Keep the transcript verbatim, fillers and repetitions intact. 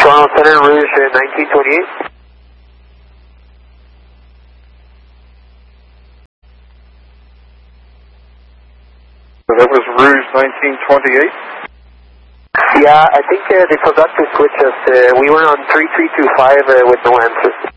Toronto Center, Rouge uh, nineteen twenty-eight. So that was Rouge nineteen twenty-eight? Yeah, I think uh, they forgot to switch us. Uh, we were on three three two five uh, with no answer.